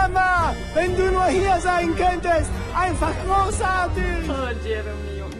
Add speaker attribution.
Speaker 1: Mama, wenn du nur hier sein könntest. Einfach großartig.
Speaker 2: Oh, Jeremy.